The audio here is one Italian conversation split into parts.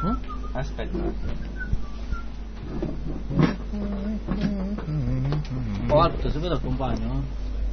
Aspetta. Porto, se vedo accompagno,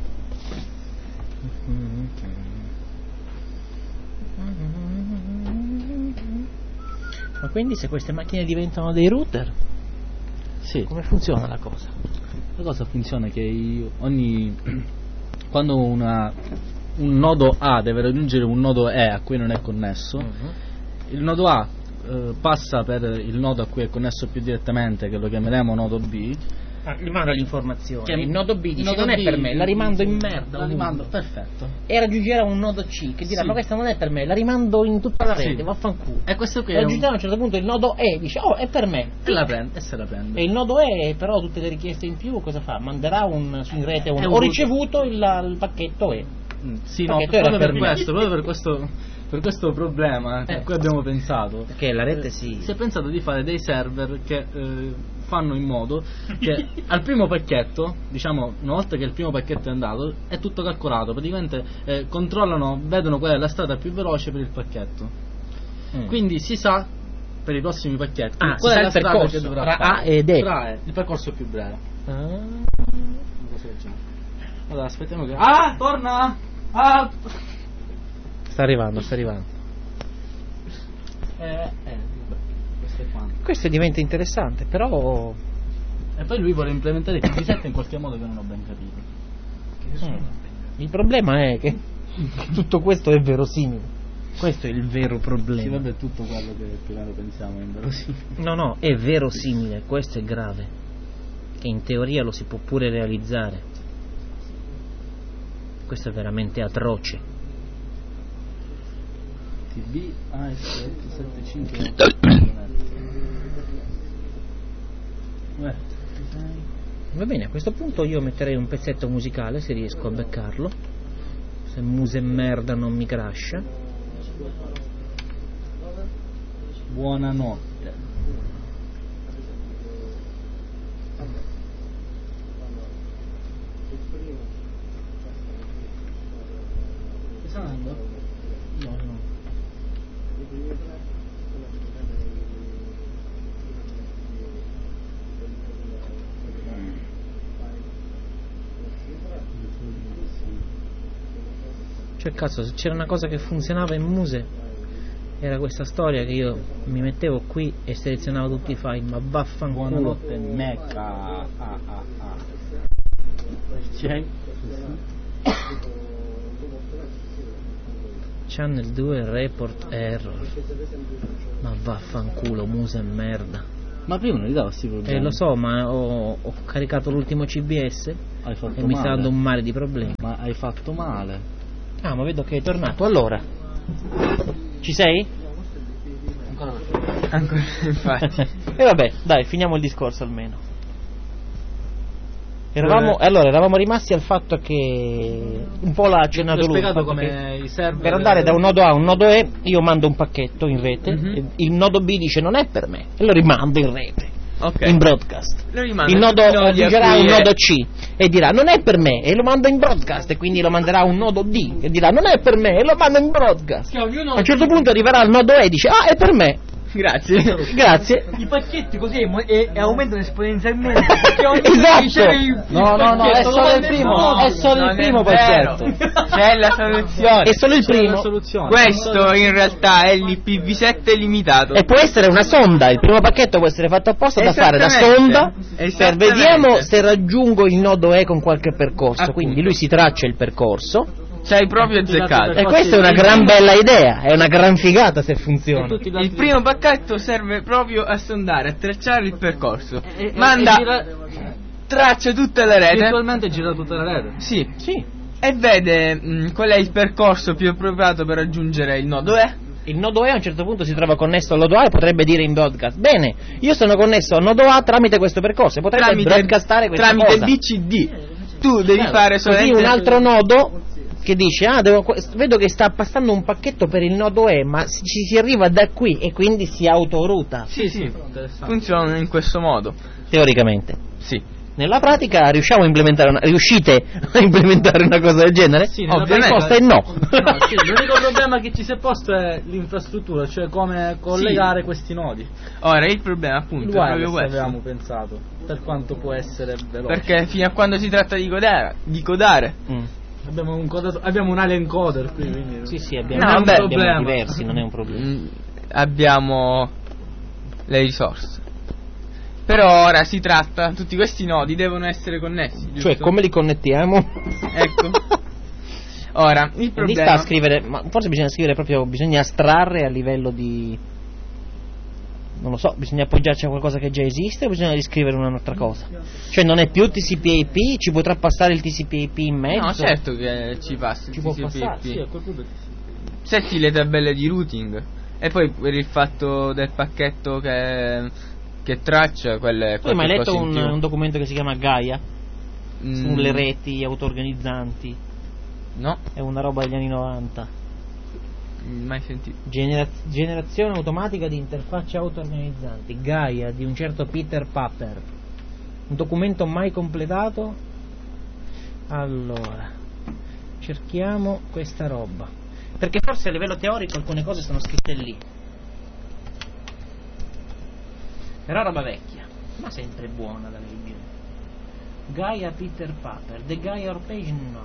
Ma quindi se queste macchine diventano dei router, sì. Come funziona la cosa? La cosa funziona che quando un nodo A deve raggiungere un nodo E a cui non è connesso, il nodo A passa per il nodo a cui è connesso più direttamente, che lo chiameremo nodo B. Gli manda l'informazione. Che il nodo B dice nodo non B, è per me, la rimando in merda. La rimando, perfetto. E raggiungerà un nodo C che dirà sì. Ma questa non è per me, la rimando in tutta la rete, sì. Vaffanculo. E questo qui raggiungerà a un certo punto il nodo E, dice oh è per me. E la prende, e se la prende. E il nodo E però tutte le richieste in più cosa fa? Manderà in rete ho ricevuto il pacchetto E. Sì, no, proprio per questo problema a cui abbiamo pensato. Perché la rete si è pensato di fare dei server che fanno in modo che al primo pacchetto, diciamo, una volta che il primo pacchetto è andato, è tutto calcolato, praticamente controllano, vedono qual è la strada più veloce per il pacchetto. Quindi si sa per i prossimi pacchetti qual è la strada che dovrà tra fare. A ed E. Tra E, il percorso più breve. Allora aspettiamo che torna! Sta arrivando. Questo è quanto. Questo diventa interessante, però. E poi lui vuole implementare il PD7 in qualche modo che non ho ben capito. Il problema è che tutto questo è verosimile. Questo è il vero problema. Sì, vabbè, tutto quello che più o meno pensiamo è inverosimile. No, è verosimile, questo è grave. Che in teoria lo si può pure realizzare. Questo è veramente atroce. TB AS875. Va bene, a questo punto io metterei un pezzetto musicale se riesco a beccarlo. Se Muse merda non mi crasha. Buonanotte. Che sta andando? No. Cioè cazzo, se c'era una cosa che funzionava in Muse era questa storia che io mi mettevo qui e selezionavo tutti i file, ma vaffanculo. Buonanotte Mecca. Ok. Channel 2 report error. Ma vaffanculo, Muse merda. Ma prima non gli dava sti problemi. Lo so, ma ho caricato l'ultimo CBS Hai fatto e male. mi sta dando un mare di problemi. Ma hai fatto male. Ah, ma vedo che è tornato. Allora, ci sei? Ancora infatti. E vabbè, dai, finiamo il discorso almeno. Eravamo rimasti al fatto che un po' l'ha accennato lui. Ho spiegato come i server. Per andare da un nodo A a un nodo E io mando un pacchetto in rete, il nodo B dice non è per me e lo rimando in rete, in broadcast. Il nodo aggiungerà un nodo C e dirà non è per me e lo mando in broadcast, e quindi lo manderà un nodo D e dirà non è per me e lo mando in broadcast. A un certo punto arriverà il nodo E e dice è per me. Grazie. I pacchetti così e aumentano esponenzialmente. Esatto. No, è solo il primo. È solo il primo pacchetto. C'è la soluzione. È solo il primo. Questo in realtà è l'IPv7 limitato. E può essere una sonda. Il primo pacchetto può essere fatto apposta da fare da sonda. Per vediamo se raggiungo il nodo E con qualche percorso. Appunto. Quindi lui si traccia il percorso. C'hai proprio azzeccato. E questa è una gran bella idea. È una gran figata se funziona. Il primo pacchetto serve proprio a sondare, a tracciare il percorso. Traccia tutta la rete. Virtualmente gira tutta la rete. Sì. E vede qual è il percorso più appropriato per raggiungere il nodo E. Il nodo E a un certo punto si trova connesso al nodo A e potrebbe dire in broadcast bene, io sono connesso al nodo A tramite questo percorso, potrebbe broadcastare questa tramite cosa. DCD. Tu devi fare solamente così un altro nodo che dice vedo che sta passando un pacchetto per il nodo E, ma ci si arriva da qui e quindi si autoruta. Sì, funziona in questo modo. Teoricamente. Sì. Nella pratica riuscite a implementare una cosa del genere? Sì, la risposta è no. Sì, l'unico problema che ci si è posto è l'infrastruttura, cioè come collegare questi nodi. Ora il problema appunto è proprio questo. Avevamo pensato, per quanto può essere veloce. Perché fino a quando si tratta di codare. Abbiamo un alien coder qui, quindi sì, abbiamo diversi, non è un problema. Abbiamo le risorse. Però ora si tratta, tutti questi nodi devono essere connessi, giusto? Cioè, come li connettiamo? Ecco. Ora, il problema... sta a scrivere, ma forse bisogna astrarre a livello di... Non lo so, bisogna appoggiarci a qualcosa che già esiste o bisogna riscrivere un'altra cosa? Cioè, non è più TCP/IP, ci potrà passare il TCP/IP in mezzo? No, certo che ci passa il TCP/IP. Può passare, sì, a quel punto sì. Setti le tabelle di routing. E poi per il fatto del pacchetto che traccia quelle tu hai mai letto un documento che si chiama Gaia sulle reti auto-organizzanti? No, è una roba degli anni 90. Mai sentito. Generazione automatica di interfacce auto-organizzanti, Gaia, di un certo Peter Papper, un documento mai completato. Allora cerchiamo questa roba, perché forse a livello teorico alcune cose sono scritte lì, però roba vecchia, ma sempre buona da leggere. Gaia Peter Papper, The Gaia Page no.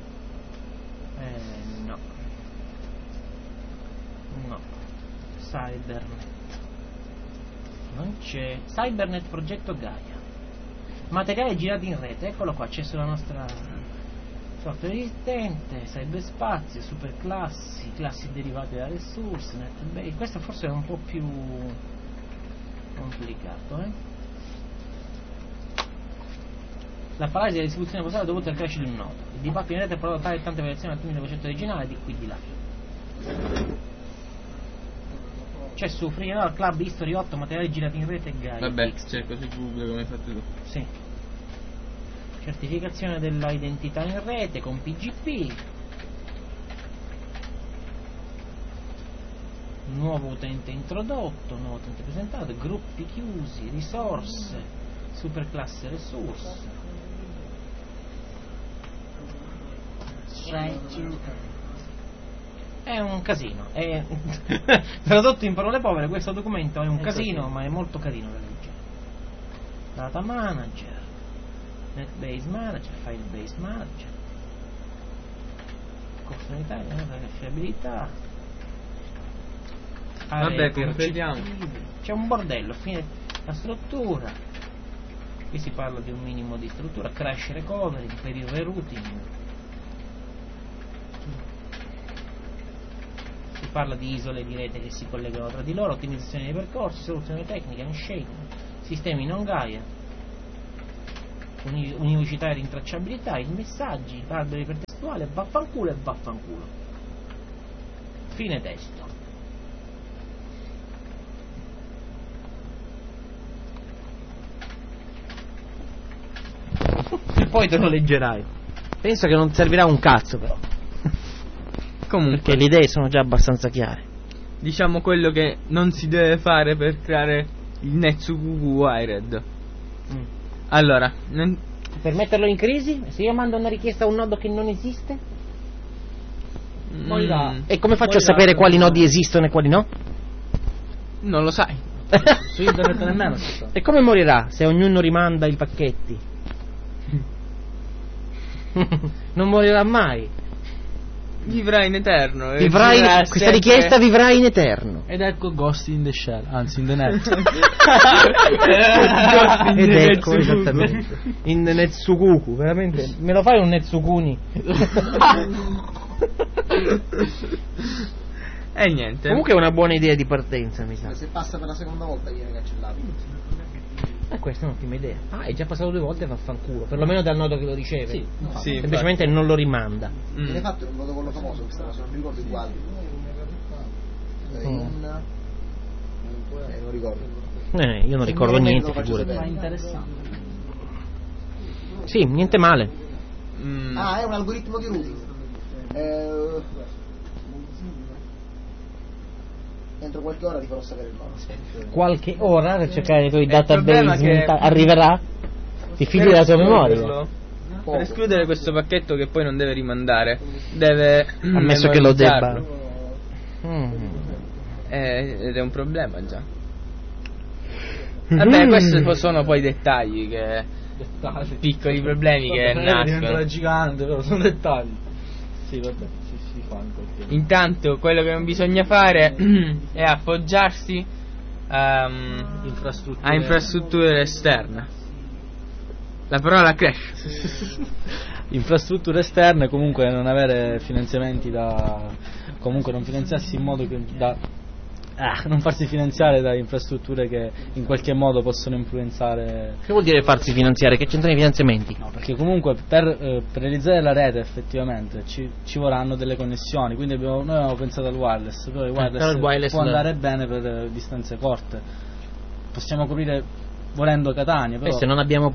No. Cybernet non c'è. Cybernet progetto Gaia, materiale girato in rete, eccolo qua, c'è sulla nostra software esistente, cyberspazio, superclassi, classi derivate da resource, netbase. Questo forse è un po' più complicato, La paralisi della distribuzione posata è dovuta al crash di un nodo. Il dibattito in rete ha provocato tante variazioni al 1900 originale di qui di là. C'è su Free Club History 8 materiali girati in rete e Gaia. Vabbè, cerco su Google come hai fatto tu. Sì. Certificazione della identità in rete con PGP. Nuovo utente introdotto, nuovo utente presentato, gruppi chiusi, risorse, superclasse resource. È un casino, è tradotto in parole povere, questo documento è un casino, ma è molto carino da leggere. Data manager, netbase manager, filebase manager, funzionalità, fiabilità. Vabbè, completiamo. C'è un bordello, fine la struttura. Qui si parla di un minimo di struttura, crash recovery, per il rerouting. Si parla di isole di rete che si collegano tra di loro, ottimizzazione dei percorsi, soluzioni tecniche, handshake, sistemi non Gaia, univocità e rintracciabilità, i messaggi, alberi ipertestuale, vaffanculo e vaffanculo. Fine testo. E poi te lo leggerai. Penso che non servirà un cazzo però. Comunque, perché le idee sono già abbastanza chiare. Diciamo quello che non si deve fare per creare il Netsukuku Wired. Allora, per metterlo in crisi, se io mando una richiesta a un nodo che non esiste, morirà. E come faccio a sapere quali nodi esistono e quali no? Non lo sai. Su internet nemmeno si sa. E come morirà se ognuno rimanda i pacchetti? Non morirà mai. Vivrà in eterno. Questa richiesta vivrà in eterno. Ed ecco Ghost in the Shell, anzi in the Net. Ed ecco esattamente in Netsukuku, veramente. Me lo fai un Netsukuni? E niente. Comunque è una buona idea di partenza, mi sa. Se passa per la seconda volta viene cancellato. Questa è un'ottima idea. È già passato 2 volte, vaffanculo. Perlomeno dal nodo che lo riceve. Sì, semplicemente non lo rimanda. Viene fatto un protocollo famoso che stava, se non mi ricordo uguale. Non ricordo. Io non ricordo niente, figurati. Ma interessante. Sì, niente male. È un algoritmo di routing. Entro qualche ora ti farò sapere il nome. Qualche ora per cercare i tuoi database arriverà? Ti fidi della tua memoria? Per escludere questo pacchetto che poi non deve rimandare, deve ammesso che lo debba. Ed è un problema già. Vabbè, questi sono poi dettagli piccoli problemi che nascono. È gigante, però sono dettagli. Sì, vabbè, si fa in qualche modo. Intanto quello che non bisogna fare è appoggiarsi a infrastrutture esterne. La parola crash. Infrastrutture esterne, comunque non avere finanziamenti comunque non finanziarsi in modo che non farsi finanziare da infrastrutture che in qualche modo possono influenzare. Che vuol dire farsi finanziare? Che c'entrano i finanziamenti? No, perché comunque per realizzare la rete effettivamente ci vorranno delle connessioni, quindi noi abbiamo pensato al wireless, però il wireless può andare bene per distanze corte, possiamo coprire volendo Catania, però se non abbiamo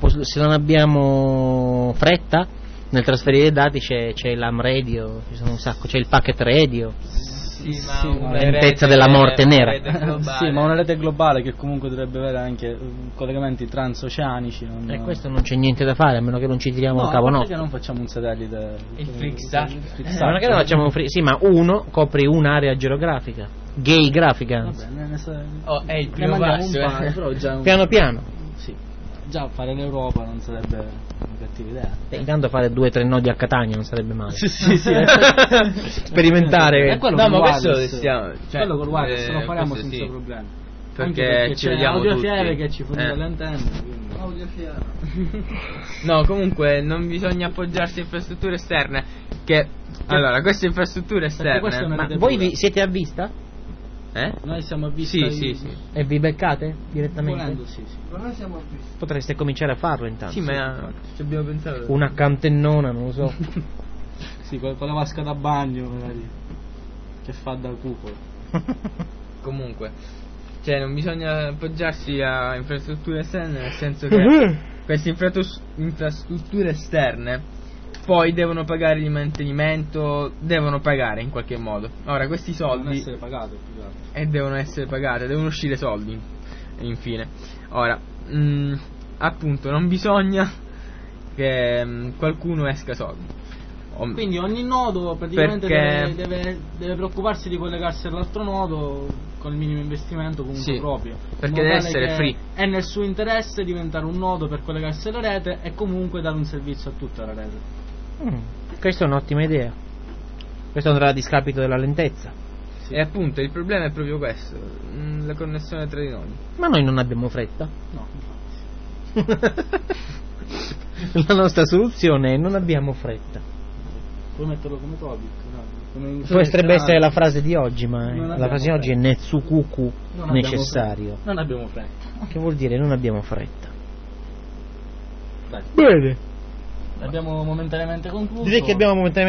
fretta nel trasferire i dati c'è l'AM radio, ci sono un sacco, c'è il packet radio. Sì, lentezza della morte nera. Sì, ma una rete globale che comunque dovrebbe avere anche collegamenti transoceanici. E questo non c'è niente da fare, a meno che non ci tiriamo il cavo nostro. Perché non facciamo un satellite? Il FlixSat. A meno che non facciamo sì, ma uno copri un'area geografica. Gay grafica. Vabbè, è il primo passo. Però già piano piano. Sì. Già fare l'Europa non sarebbe una cattiva idea. Intanto fare 2 o 3 nodi a Catania non sarebbe male. Sì. Sperimentare. No, ma questo lo stiamo. Quello col wireless lo faremo senza problemi. Perché ci vediamo tutti. Audiofiere che ci fornisce le antenne. No, comunque non bisogna appoggiarsi a infrastrutture esterne. Allora, queste infrastrutture esterne. Ma voi siete a vista? Noi siamo a vista. Sì. E vi beccate direttamente? Volendo, sì. Ma noi siamo a vista. Potreste cominciare a farlo intanto. Sì, ma ci abbiamo pensato. Una cantennona, non lo so. Sì, con la vasca da bagno magari, che fa da cupo. Comunque, non bisogna appoggiarsi a infrastrutture esterne, nel senso che queste infrastrutture esterne poi devono pagare il mantenimento, devono pagare in qualche modo. Ora questi soldi devono essere pagate, devono essere pagate, devono uscire soldi infine. Ora appunto non bisogna che qualcuno esca soldi. Quindi ogni nodo praticamente deve preoccuparsi di collegarsi all'altro nodo con il minimo investimento comunque proprio, perché deve essere free. È nel suo interesse diventare un nodo per collegarsi alla rete e comunque dare un servizio a tutta la rete. Questa è un'ottima idea. Questo andrà a discapito della lentezza. Sì. E appunto il problema è proprio questo, la connessione tra di noi. Ma noi non abbiamo fretta. No. La nostra soluzione è non abbiamo fretta. Puoi metterlo come topic? No. Potrebbe essere la frase di oggi, ma la frase di oggi è netsukuku necessario. Non abbiamo fretta. Che vuol dire non abbiamo fretta. Dai. Bene. Abbiamo momentaneamente concluso. Direi che abbiamo momentaneamente